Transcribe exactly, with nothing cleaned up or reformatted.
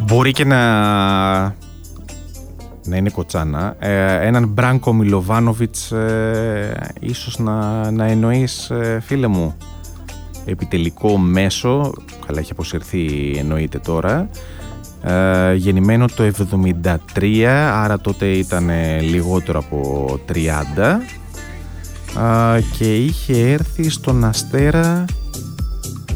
Μπορεί και να, να είναι κοτσάνα. Ε, έναν Μπράνκο Μιλοβάνοβιτς ε, ίσως να, να εννοείς, ε, φίλε μου. Επιτελικό μέσο, καλά έχει αποσυρθεί εννοείται τώρα. Ε, γεννημένο το εβδομήντα τρία, άρα τότε ήταν λιγότερο από τριάντα, ε, και είχε έρθει στον Αστέρα